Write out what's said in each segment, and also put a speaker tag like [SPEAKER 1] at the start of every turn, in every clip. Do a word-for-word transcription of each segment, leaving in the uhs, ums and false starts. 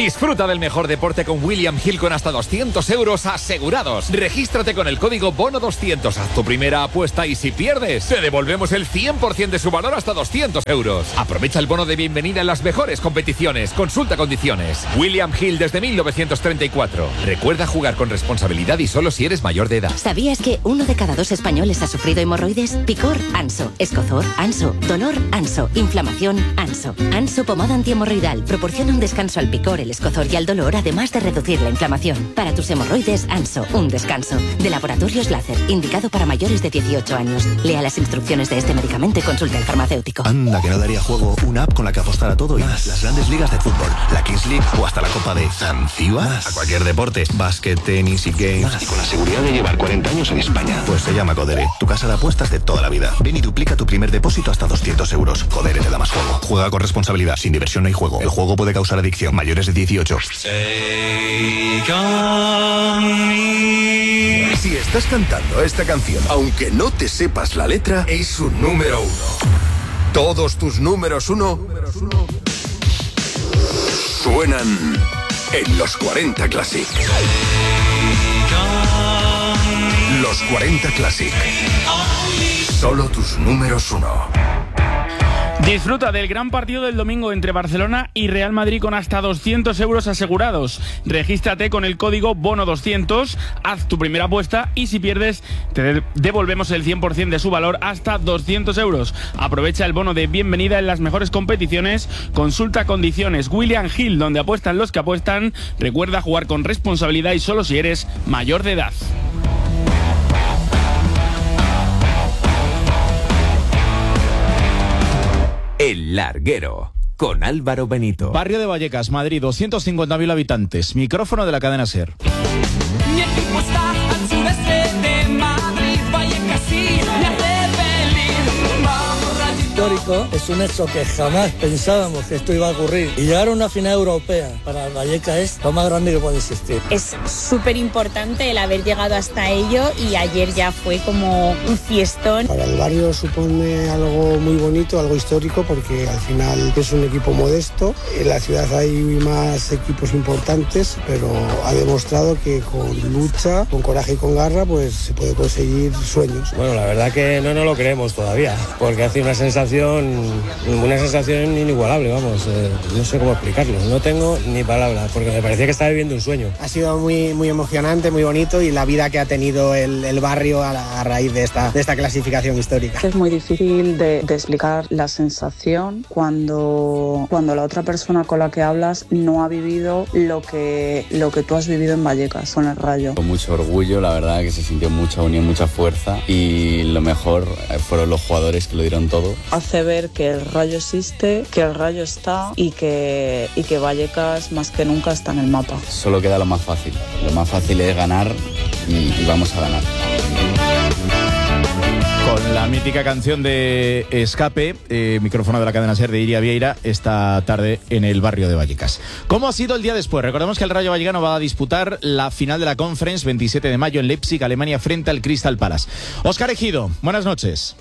[SPEAKER 1] Disfruta del mejor deporte con William Hill con hasta doscientos euros asegurados. Regístrate con el código bono doscientos. Haz tu primera apuesta y si pierdes, te devolvemos el cien por ciento de su valor hasta doscientos euros. Aprovecha el bono de bienvenida en las mejores competiciones. Consulta condiciones. William Hill desde mil novecientos treinta y cuatro. Recuerda jugar con responsabilidad y solo si eres mayor de edad.
[SPEAKER 2] ¿Sabías que uno de cada dos españoles ha sufrido hemorroides? Picor, Anso. Escozor, Anso. Dolor, Anso. Inflamación, Anso. Anso pomada antihemorroidal. Proporciona un descanso al picor, el escozor y al dolor, además de reducir la inflamación. Para tus hemorroides, Anso, un descanso. De Laboratorios Láser, indicado para mayores de dieciocho años. Lea las instrucciones de este medicamento y consulte al farmacéutico.
[SPEAKER 3] Anda, que no daría juego una app con la que apostar a todo y más. Las grandes ligas de fútbol, la Kings League o hasta la Copa de Zanzíbar. A cualquier deporte, básquet, tenis y games. Más. Y con la seguridad de llevar cuarenta años en España. Pues se llama Codere, tu casa de apuestas de toda la vida. Ven y duplica tu primer depósito hasta doscientos euros. Codere te da más juego. Juega con responsabilidad. Sin diversión no hay juego. El juego puede causar adicción. Mayores de dieciocho.
[SPEAKER 4] Si estás cantando esta canción, aunque no te sepas la letra, es un número uno. Todos tus números uno suenan en los cuarenta Classic. Los cuarenta Classic. Solo tus números uno.
[SPEAKER 5] Disfruta del gran partido del domingo entre Barcelona y Real Madrid con hasta doscientos euros asegurados. Regístrate con el código bono doscientos, haz tu primera apuesta y si pierdes te devolvemos el cien por ciento de su valor hasta doscientos euros. Aprovecha el bono de bienvenida en las mejores competiciones. Consulta condiciones. William Hill, donde apuestan los que apuestan. Recuerda jugar con responsabilidad y solo si eres mayor de edad.
[SPEAKER 6] El Larguero, con Álvaro Benito.
[SPEAKER 7] Barrio de Vallecas, Madrid, doscientos cincuenta mil habitantes. Micrófono de la cadena SER.
[SPEAKER 8] Mi equipo está al sureste de Madrid, Vallecas sí me hace feliz. Vamos, Rayito.
[SPEAKER 9] Histórico, es un hecho que jamás pensábamos que esto iba a ocurrir. Y llegar a una final europea para Vallecas es lo más grande que puede existir.
[SPEAKER 10] Es súper importante el haber llegado hasta ello y ayer ya fue como un fiestón.
[SPEAKER 11] Para el barrio supone algo muy bonito, algo histórico, porque al final es un equipo modesto. En la ciudad hay más equipos importantes, pero ha demostrado que con lucha, con coraje y con garra, pues se puede conseguir sueños.
[SPEAKER 12] Bueno, la verdad que no nos lo creemos todavía, porque hace una sensación, una sensación inigualable, vamos, eh, no sé cómo explicarlo, no tengo ni palabras, porque me parecía que estaba viviendo un sueño.
[SPEAKER 13] Ha sido muy, muy emocionante, muy bonito y la vida que ha tenido el, el barrio a, la, a raíz de esta, de esta clasificación histórica.
[SPEAKER 14] Es muy difícil de, de explicar la sensación cuando, cuando la otra persona con la que hablas no ha vivido lo que, lo que tú has vivido en Vallecas con el Rayo.
[SPEAKER 15] Con mucho orgullo, la verdad que se sintió mucha unión, mucha fuerza y lo mejor fueron los jugadores que lo dieron todo.
[SPEAKER 14] Hace ver que el Rayo existe, que el Rayo está y que, y que Vallecas más que nunca está en el mapa.
[SPEAKER 15] Solo queda lo más fácil. Lo más fácil es ganar y, y vamos a ganar.
[SPEAKER 7] Con la mítica canción de Escape, eh, micrófono de la cadena SER de Iria Vieira, esta tarde en el barrio de Vallecas. ¿Cómo ha sido el día después? Recordemos que el Rayo Vallecano va a disputar la final de la Conference veintisiete de mayo en Leipzig, Alemania, frente al Crystal Palace. Óscar Ejido, buenas noches.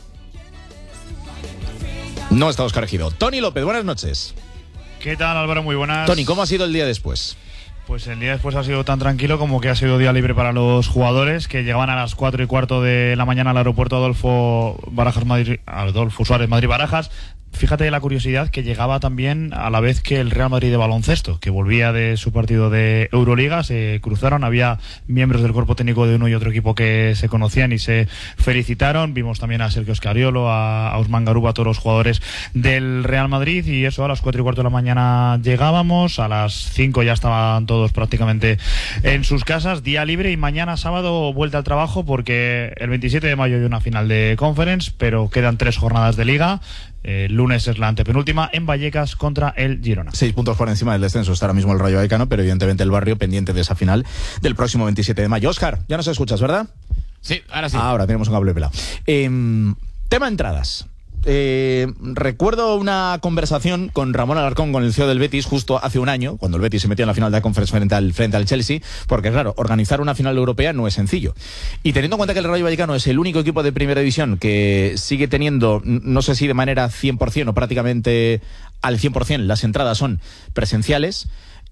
[SPEAKER 7] No está Óscar Ejido. Tony López, buenas noches.
[SPEAKER 16] ¿Qué tal, Álvaro? Muy buenas.
[SPEAKER 7] Tony, ¿cómo ha sido el día después?
[SPEAKER 16] Pues el día después ha sido tan tranquilo como que ha sido día libre para los jugadores que llegaban a las cuatro y cuarto de la mañana al aeropuerto Adolfo Barajas Madrid, Adolfo Suárez Madrid Barajas. Fíjate la curiosidad que llegaba también a la vez que el Real Madrid de baloncesto, que volvía de su partido de Euroliga, se cruzaron, había miembros del cuerpo técnico de uno y otro equipo que se conocían y se felicitaron. Vimos también a Sergio Scariolo, a, a Ousmane Garuba, a todos los jugadores del Real Madrid, y eso a las cuatro y cuarto de la mañana llegábamos, a las cinco ya estaban todos prácticamente en sus casas, día libre, y mañana sábado vuelta al trabajo porque el veintisiete de mayo hay una final de Conference, pero quedan tres jornadas de Liga. El lunes es la antepenúltima en Vallecas contra el Girona.
[SPEAKER 7] Seis puntos por encima del descenso está ahora mismo el Rayo Vallecano, pero evidentemente el barrio pendiente de esa final del próximo veintisiete de mayo. Óscar, ya nos escuchas, ¿verdad?
[SPEAKER 17] Sí, ahora sí.
[SPEAKER 7] Ahora tenemos un cable pelado. Eh, tema entradas. Eh, recuerdo una conversación con Ramón Alarcón, con el C E O del Betis, justo hace un año, cuando el Betis se metió en la final de la Conference frente al, frente al Chelsea, porque claro, organizar una final europea no es sencillo. Y teniendo en cuenta que el Rayo Vallecano es el único equipo de primera división que sigue teniendo, no sé si de manera cien por ciento o prácticamente al cien por ciento las entradas son presenciales,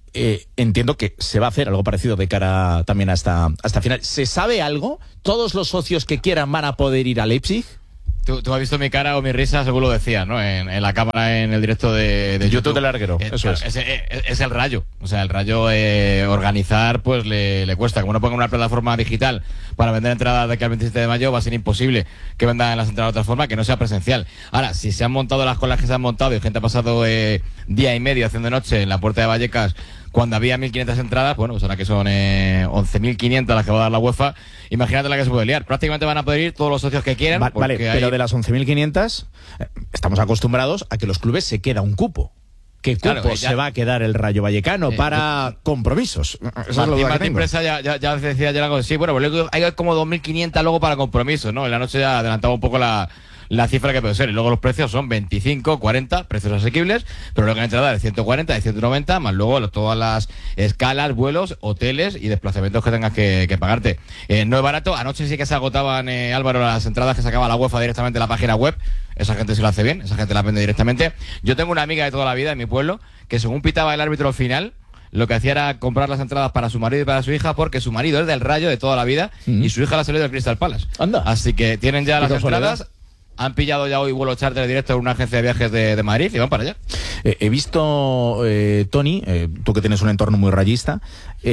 [SPEAKER 7] eh, entiendo que se va a hacer algo parecido de cara también hasta, hasta final. ¿Se sabe algo? ¿Todos los socios que quieran van a poder ir a Leipzig?
[SPEAKER 17] Tú, tú has visto mi cara o mi risa, según lo decías, ¿no? En, en la cámara, en el directo de, de YouTube.
[SPEAKER 7] YouTube del Larguero,
[SPEAKER 17] Eh,
[SPEAKER 7] eso
[SPEAKER 17] claro,
[SPEAKER 7] es.
[SPEAKER 17] Es, es- es el Rayo. O sea, el Rayo eh, organizar, pues le, le cuesta. Como no ponga una plataforma digital para vender entradas de aquí al veintisiete de mayo, va a ser imposible que vendan las entradas de otra forma, que no sea presencial. Ahora, si se han montado las colas que se han montado y gente ha pasado eh, día y medio haciendo noche en la Puerta de Vallecas cuando había mil quinientas entradas, bueno, pues ahora que son eh, once mil quinientas las que va a dar la UEFA, imagínate la que se puede liar. Prácticamente van a poder ir todos los socios que quieran.
[SPEAKER 7] Va- vale,
[SPEAKER 17] porque
[SPEAKER 7] pero
[SPEAKER 17] hay-
[SPEAKER 7] de las once mil quinientas eh, estamos acostumbrados a que los clubes se queda un cupo. ¿Qué cupo
[SPEAKER 17] Claro, eh, ya-
[SPEAKER 7] se va a quedar el Rayo Vallecano
[SPEAKER 17] Eh,
[SPEAKER 7] para compromisos? Esa es la
[SPEAKER 17] Martín,
[SPEAKER 7] duda que
[SPEAKER 17] Martín
[SPEAKER 7] tengo.
[SPEAKER 17] Presa ya, ya, ya decía ayer algo así. Bueno, pues luego hay como dos mil quinientas luego para compromisos, ¿no? En la noche ya adelantaba un poco la, la cifra que puede ser. Y luego los precios son veinticinco, cuarenta, precios asequibles, pero luego en entrada de ciento cuarenta, de ciento noventa, más luego lo- todas las escalas, vuelos, hoteles y desplazamientos que tengas que, que pagarte. Eh, no es barato. Anoche sí que se agotaban, eh, Álvaro, las entradas que sacaba la UEFA directamente en la página web. Esa gente se lo hace bien, esa gente la vende directamente. Yo tengo una amiga de toda la vida en mi pueblo que según pitaba el árbitro al final, lo que hacía era comprar las entradas para su marido y para su hija, porque su marido es del Rayo de toda la vida y su hija la salió del Crystal Palace.
[SPEAKER 7] Anda.
[SPEAKER 17] Así que tienen ya
[SPEAKER 7] Qué
[SPEAKER 17] las
[SPEAKER 7] casualidad.
[SPEAKER 17] entradas, han pillado ya hoy vuelo charter directo en una agencia de viajes de, de Madrid y van para allá.
[SPEAKER 7] Eh, he visto, eh, Tony, eh, tú que tienes un entorno muy rayista,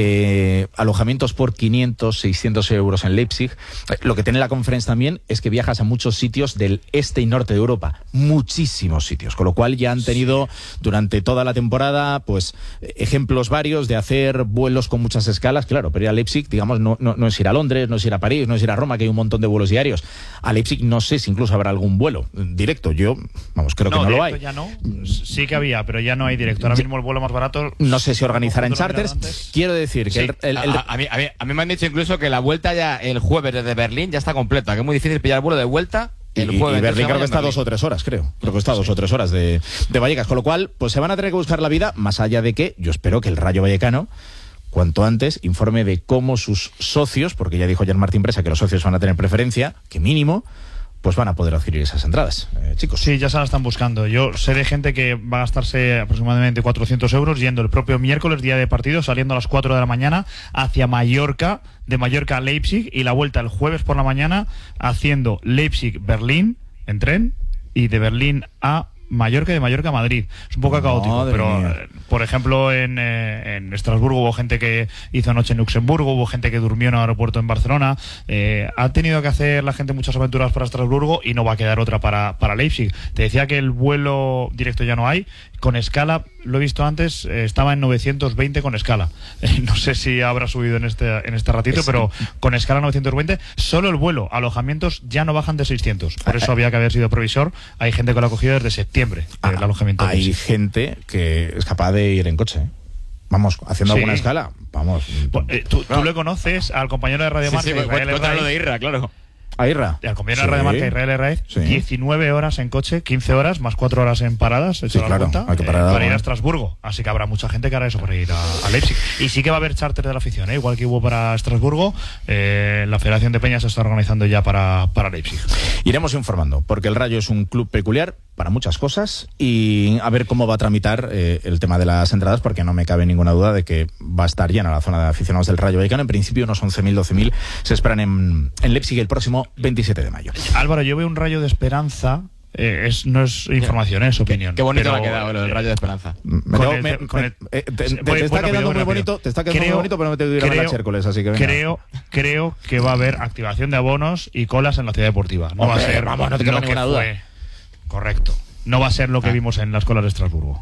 [SPEAKER 7] eh, alojamientos por quinientos, seiscientos euros en Leipzig. Eh, lo que tiene la conferencia también es que viajas a muchos sitios del este y norte de Europa, muchísimos sitios, con lo cual ya han tenido durante toda la temporada pues eh, ejemplos varios de hacer vuelos con muchas escalas. Claro, pero ir a Leipzig, digamos, no, no, no es ir a Londres, no es ir a París, no es ir a Roma, que hay un montón de vuelos diarios. A Leipzig no sé si incluso habrá algún vuelo directo. Yo, vamos, creo que no lo hay.
[SPEAKER 16] directo ya no. Sí que había, pero ya no hay directo. Ahora mismo el vuelo más barato.
[SPEAKER 7] No sé si organizará en
[SPEAKER 16] ¿Cómo te lo
[SPEAKER 7] charters. Quiero decir que
[SPEAKER 17] Sí,
[SPEAKER 7] el, el- el-
[SPEAKER 17] a, a mí, a, mí, a mí me han dicho incluso que la vuelta ya el jueves desde Berlín ya está completa, que es muy difícil pillar el vuelo de vuelta. El
[SPEAKER 7] y,
[SPEAKER 17] jueves
[SPEAKER 7] y Berlín
[SPEAKER 17] entonces,
[SPEAKER 7] creo que
[SPEAKER 17] en
[SPEAKER 7] está
[SPEAKER 17] Berlín.
[SPEAKER 7] dos o tres horas, creo. Creo que está dos o tres horas de, de Vallecas. Con lo cual, pues se van a tener que buscar la vida, más allá de que yo espero que el Rayo Vallecano, cuanto antes, informe de cómo sus socios, porque ya dijo Jan Martín Presa que los socios van a tener preferencia, que mínimo, pues van a poder adquirir esas entradas. Eh, chicos.
[SPEAKER 16] Sí, ya se la están buscando. Yo sé de gente que va a gastarse aproximadamente cuatrocientos euros yendo el propio miércoles, día de partido, saliendo a las cuatro de la mañana hacia Mallorca, de Mallorca a Leipzig, y la vuelta el jueves por la mañana haciendo Leipzig-Berlín en tren y de Berlín a Mallorca y de Mallorca a Madrid. Es un poco caótico,
[SPEAKER 7] Madre
[SPEAKER 16] pero
[SPEAKER 7] mía.
[SPEAKER 16] eh, por ejemplo en, eh, en Estrasburgo hubo gente que hizo noche en Luxemburgo, hubo gente que durmió en el aeropuerto en Barcelona. Eh, ha tenido que hacer la gente muchas aventuras para Estrasburgo y no va a quedar otra para, para Leipzig. Te decía que el vuelo directo ya no hay. Con escala, lo he visto antes, eh, estaba en novecientos veinte con escala. Eh, no sé si habrá subido en este en este ratito,
[SPEAKER 7] Es-
[SPEAKER 16] pero con escala novecientos veinte, solo el vuelo, alojamientos ya no bajan de seiscientos. Por eso había que haber sido provisor. Hay gente que lo ha cogido desde septiembre, el alojamiento. de
[SPEAKER 7] Hay
[SPEAKER 16] Leipzig.
[SPEAKER 7] gente que es capaz de ir en coche. ¿eh? Vamos, haciendo
[SPEAKER 16] Sí.
[SPEAKER 7] alguna escala. Vamos.
[SPEAKER 16] Pues, eh, tú, tú le conoces al compañero de Radio
[SPEAKER 17] Sí,
[SPEAKER 16] Marca,
[SPEAKER 17] sí,
[SPEAKER 16] Israel
[SPEAKER 17] cuéntalo
[SPEAKER 16] Herraiz.
[SPEAKER 17] de Irra, claro.
[SPEAKER 7] A Irra.
[SPEAKER 16] Al compañero de
[SPEAKER 7] Sí.
[SPEAKER 16] Radio Marca, Israel Herraiz,
[SPEAKER 7] Sí.
[SPEAKER 16] diecinueve horas en coche, quince horas, más cuatro horas en paradas, hecho
[SPEAKER 7] Sí,
[SPEAKER 16] la
[SPEAKER 7] claro,
[SPEAKER 16] cuenta,
[SPEAKER 7] hay que parar
[SPEAKER 16] eh,
[SPEAKER 7] algo,
[SPEAKER 16] para ir a
[SPEAKER 7] ¿eh?
[SPEAKER 16] Estrasburgo. Así que habrá mucha gente que hará eso para ir a, a Leipzig. Y sí que va a haber charter de la afición, ¿eh? Igual que hubo para Estrasburgo, eh, la Federación de Peñas se está organizando ya para, para Leipzig.
[SPEAKER 7] Iremos informando, porque el Rayo es un club peculiar para muchas cosas y a ver cómo va a tramitar eh, el tema de las entradas, porque no me cabe ninguna duda de que va a estar llena la zona de aficionados del Rayo Vallecano. En principio unos once mil, doce mil se esperan en, en Leipzig el próximo veintisiete de mayo.
[SPEAKER 16] Álvaro, yo veo un rayo de esperanza. eh, es, no es información, es opinión.
[SPEAKER 17] Qué bonito
[SPEAKER 16] pero,
[SPEAKER 17] le ha quedado lo del Rayo de Esperanza.
[SPEAKER 7] Me
[SPEAKER 16] Con
[SPEAKER 7] tengo-
[SPEAKER 16] el-
[SPEAKER 7] me-
[SPEAKER 16] con
[SPEAKER 7] me-
[SPEAKER 16] el-
[SPEAKER 7] eh, te, te- te
[SPEAKER 16] voy-
[SPEAKER 7] está
[SPEAKER 16] voy rápido,
[SPEAKER 7] quedando
[SPEAKER 16] voy
[SPEAKER 7] muy
[SPEAKER 16] rápido.
[SPEAKER 7] bonito, te está quedando muy
[SPEAKER 16] Creo-
[SPEAKER 7] bonito, pero me tengo que ir a ver a
[SPEAKER 16] creo-
[SPEAKER 7] Hércules, así que venga.
[SPEAKER 16] Creo, creo que va a haber activación de abonos y colas en la ciudad deportiva. No va a
[SPEAKER 7] Hombre,
[SPEAKER 16] ser
[SPEAKER 7] vamos, no te
[SPEAKER 16] lo
[SPEAKER 7] queda
[SPEAKER 16] que
[SPEAKER 7] ninguna duda.
[SPEAKER 16] fue. Correcto. No va a ser lo que
[SPEAKER 7] Ah.
[SPEAKER 16] vimos en las colas de Estrasburgo.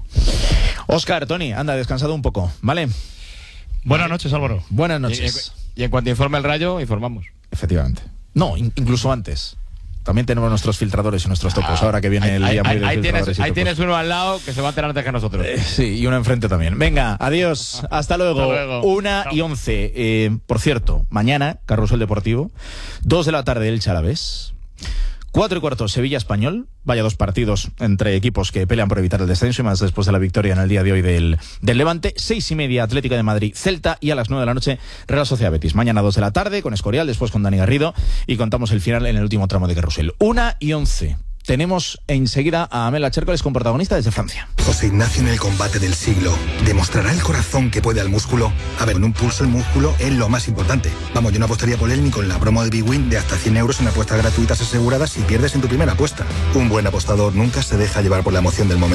[SPEAKER 7] Óscar, Tony, anda, descansado un poco, ¿vale?
[SPEAKER 16] Buenas noches, Álvaro.
[SPEAKER 7] Buenas
[SPEAKER 17] Y,
[SPEAKER 7] noches.
[SPEAKER 17] y en cuanto informe el Rayo, informamos.
[SPEAKER 7] Efectivamente. No, in- incluso antes. También tenemos nuestros filtradores y nuestros topos, ahora que viene
[SPEAKER 17] Ahí,
[SPEAKER 7] el
[SPEAKER 17] ahí-
[SPEAKER 7] día muy
[SPEAKER 17] ahí-
[SPEAKER 7] de
[SPEAKER 17] ahí
[SPEAKER 7] filtradores
[SPEAKER 17] tienes,
[SPEAKER 7] y
[SPEAKER 17] ahí
[SPEAKER 7] topos.
[SPEAKER 17] tienes uno al lado que se va a enterar antes que nosotros.
[SPEAKER 7] Eh, sí, y uno enfrente también. Venga, adiós. Hasta luego.
[SPEAKER 17] Hasta luego.
[SPEAKER 7] Una y once. Eh, por cierto, mañana, Carrusel Deportivo. Dos de la tarde, el Chalavés. Cuatro y cuarto, Sevilla Español. Vaya dos partidos entre equipos que pelean por evitar el descenso y más después de la victoria en el día de hoy del, del Levante. Seis y media, Atlético de Madrid, Celta. Y a las nueve de la noche, Real Sociedad Betis. Mañana dos de la tarde con Escorial, después con Dani Garrido. Y contamos el final en el último tramo de Carrusel. Una y once. tenemos enseguida a Amela Chércoles con protagonista desde Francia.
[SPEAKER 18] José Ignacio en el combate del siglo. ¿Demostrará el corazón que puede al músculo? A ver, en un pulso el músculo es lo más importante. Vamos, yo no apostaría por él ni con la promo de Big Win de hasta cien euros en apuestas gratuitas aseguradas si pierdes en tu primera apuesta. Un buen apostador nunca se deja llevar por la emoción del momento.